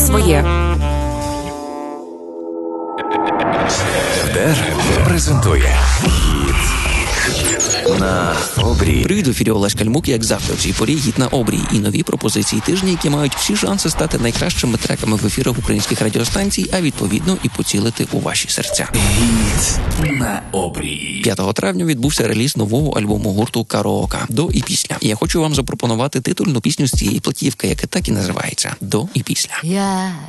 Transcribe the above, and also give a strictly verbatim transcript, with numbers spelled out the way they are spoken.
своє. ТЕТЕР презентує «Гіт на обрії». Привіт, в ефірі Олесь Кальмук, як завжди в цій порі «Гіт на обрії» і нові пропозиції тижня, які мають всі шанси стати найкращими треками в ефірах українських радіостанцій, а відповідно і поцілити у ваші серця. «Гіт на обрії». п'ятого травня відбувся реліз нового альбому гурту «Караока» «До і після». І я хочу вам запропонувати титульну пісню з цієї платівки, яка так і називається «До і після». Я